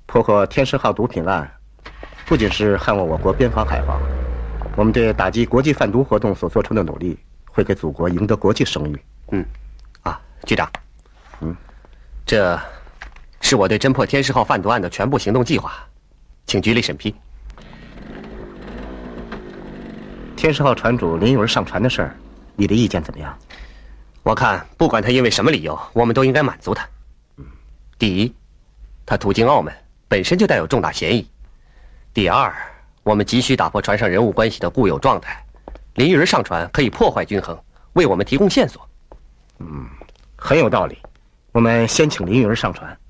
破获天狮号毒品案，不仅是捍卫我国边防海防，我们对打击国际贩毒活动所做出的努力，会给祖国赢得国际声誉。 局长，这是我对侦破天狮号贩毒案的全部行动计划，请局里审批。 天狮号船主林有儿上船的事儿，你的意见怎么样？ 我看，不管他因为什么理由，我们都应该满足他。第一，他途经澳门，本身就带有重大嫌疑；第二，我们急需打破船上人物关系的固有状态，林玉儿上船可以破坏均衡，为我们提供线索。 很有道理。我们先请林玉儿上船。